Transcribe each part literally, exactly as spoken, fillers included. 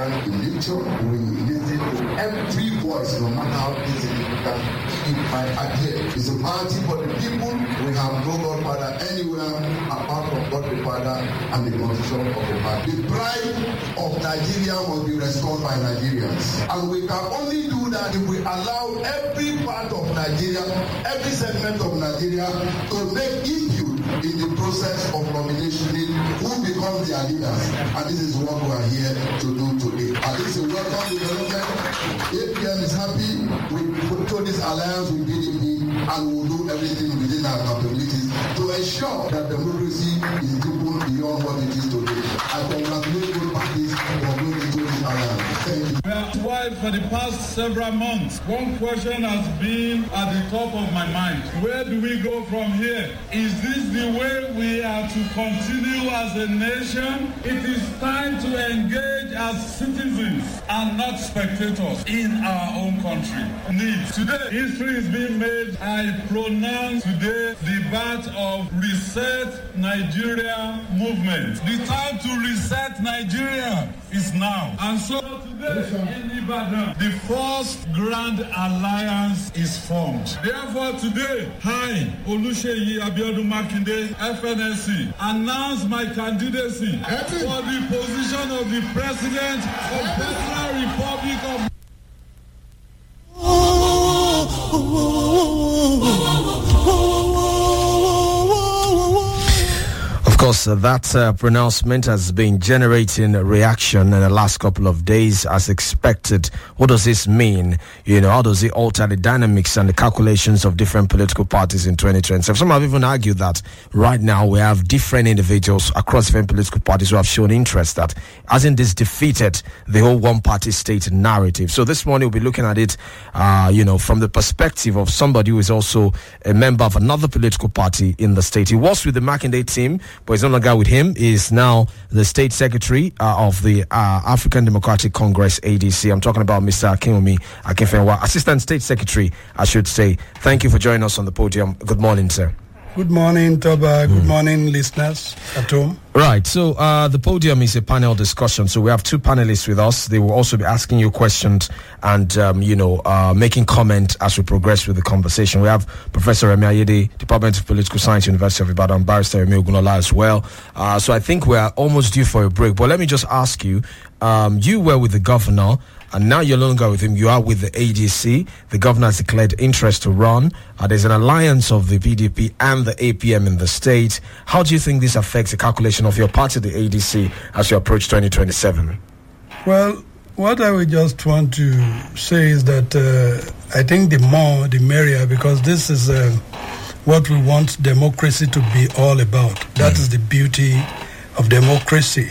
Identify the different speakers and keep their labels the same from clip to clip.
Speaker 1: Nigerian election, we listen to every voice, no matter how insignificant it might appear. It's a party for the people. We have no Godfather anywhere apart from God the Father and the constitution of the party. The pride of Nigeria must be restored by Nigerians. And we can only do that if we allow every part of Nigeria, every segment of Nigeria to make input in the process of nomination who become their leaders. And this is what we are here to do today. And this is a welcome development. A P M is happy. We put to this alliance with P D P and we will do everything within our capabilities to ensure that democracy is deepened beyond what it is today. I congratulate both parties for going into this alliance. Thank you.
Speaker 2: That's why for the past several months, one question has been at the top of my mind. Where do we go from here? Is this the way we are to continue as a nation? It is time to engage as citizens and not spectators in our own country. Needs. Today, history is being made. I pronounce today the birth of Reset Nigeria movement. The time to reset Nigeria is now. And so today in Ibadan, the first grand alliance is formed. Therefore today, I, Oluseyi Abiodun Makinde, F N S C, announce my candidacy for the position of the President of the Federal Republic of
Speaker 3: Of course, uh, that uh, pronouncement has been generating a reaction in the last couple of days as expected. What does this mean? You know, how does it alter the dynamics and the calculations of different political parties in twenty twenty-seven? Some have even argued that right now we have different individuals across different political parties who have shown interest that hasn't this defeated the whole one-party state narrative. So this morning we'll be looking at it, uh, you know, from the perspective of somebody who is also a member of another political party in the state. He was with the Makinde team, but he's no longer with him. He is now the state secretary uh, of the uh, African Democratic Congress, A D C. I'm talking about Mister Akinwumi Akinfenwa, Assistant State Secretary, I should say. Thank you for joining us on the podium. Good morning, sir.
Speaker 4: Good morning, Toba. Good mm. morning, listeners at home.
Speaker 3: Right, so uh, the podium is a panel discussion. So we have two panelists with us. They will also be asking you questions and, um, you know, uh, making comment as we progress with the conversation. We have Professor Remi Ayede, Department of Political Science, University of Ibadan, Barrister Remi Ogunola as well. Uh, so I think we are almost due for a break. But let me just ask you, um, you were with the governor, and now you're no longer with him. You are with the A D C. The governor has declared interest to run. Uh, there's an alliance of the P D P and the A P M in the state. How do you think this affects the calculation of your party, the A D C, as you approach twenty twenty-seven?
Speaker 4: Well, what I would just want to say is that uh, I think the more, the merrier, because this is uh, what we want democracy to be all about. That mm. is the beauty of democracy.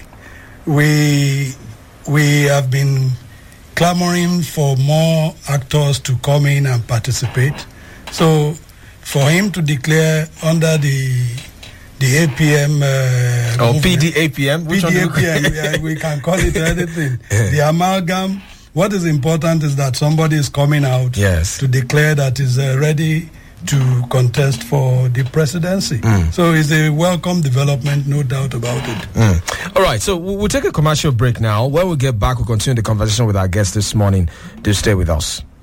Speaker 4: We we have been clamoring for more actors to come in and participate. So for him to declare under the the A P M... Uh,
Speaker 3: oh, P D A P M?
Speaker 4: Which P D A P M, yeah, we can call it anything. The amalgam, what is important is that somebody is coming out
Speaker 3: yes.
Speaker 4: to declare that is uh, ready to contest for the presidency. Mm. So it's a welcome development, no doubt about it.
Speaker 3: Mm. All right, so we'll take a commercial break now. When we get back, we'll continue the conversation with our guest this morning. Do stay with us.